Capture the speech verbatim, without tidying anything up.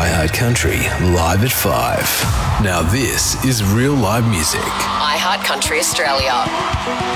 iHeart Country, live at five. Now this is real live music. iHeart Country Australia.